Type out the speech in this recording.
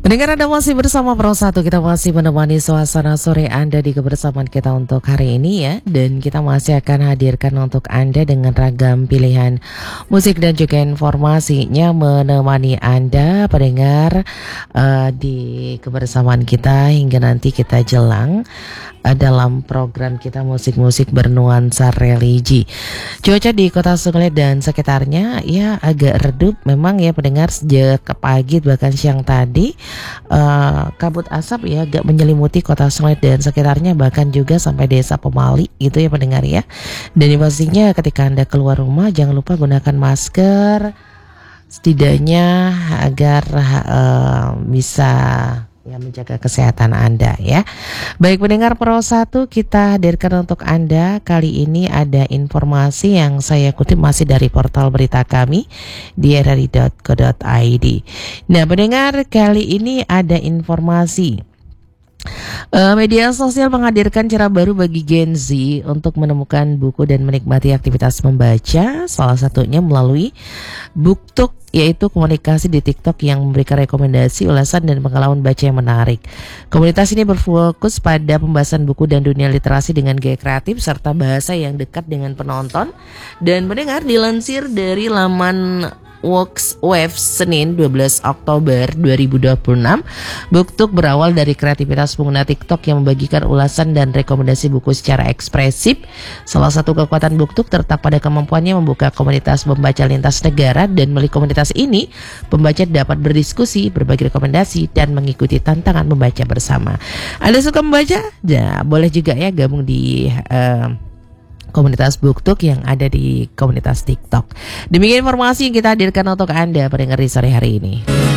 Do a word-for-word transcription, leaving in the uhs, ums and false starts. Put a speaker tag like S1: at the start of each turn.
S1: Pendengar, Anda masih bersama Pro satu. Kita masih menemani suasana sore Anda di kebersamaan kita untuk hari ini ya. Dan kita masih akan hadirkan untuk Anda dengan ragam pilihan musik dan juga informasinya menemani Anda pendengar uh, di kebersamaan kita hingga nanti kita jelang uh, dalam program kita musik-musik bernuansa religi. Cuaca di Kota Sungai dan sekitarnya ya agak redup memang ya pendengar, sejak pagi bahkan siang tadi. Uh, kabut asap ya agak menyelimuti Kota Sungai dan sekitarnya, bahkan juga sampai desa Pemali gitu ya pendengar ya. Dan pastinya ketika Anda keluar rumah jangan lupa gunakan masker setidaknya agar uh, bisa ya menjaga kesehatan Anda ya. Baik pendengar Pro satu, kita hadirkan untuk Anda kali ini ada informasi yang saya kutip masih dari portal berita kami di r r i dot co dot i d. Nah pendengar, kali ini ada informasi Uh, media sosial menghadirkan cara baru bagi Gen Z untuk menemukan buku dan menikmati aktivitas membaca, salah satunya melalui BookTok, yaitu komunikasi di TikTok yang memberikan rekomendasi, ulasan dan pengalaman baca yang menarik. Komunitas ini berfokus pada pembahasan buku dan dunia literasi dengan gaya kreatif serta bahasa yang dekat dengan penonton. Dan mendengar, dilansir dari laman Works Web Senin dua belas Oktober dua ribu dua puluh enam, BookTok berawal dari kreativitas pengguna TikTok yang membagikan ulasan dan rekomendasi buku secara ekspresif. Salah satu kekuatan BookTok terletak pada kemampuannya membuka komunitas membaca lintas negara, dan melalui komunitas ini pembaca dapat berdiskusi, berbagi rekomendasi, dan mengikuti tantangan membaca bersama. Anda suka membaca? Ya, boleh juga ya gabung di uh, komunitas BookTok yang ada di komunitas TikTok. Demikian informasi yang kita hadirkan untuk Anda pendengar di sore hari ini.